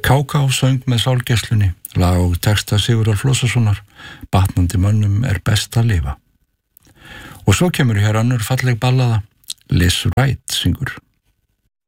Káká söng með Sálgæslunni, lag og texta Sigurðar Flósasonar, batnandi mönnum er best að lifa. Og svo kemur hér önnur falleg ballaða, Liz Wright syngur.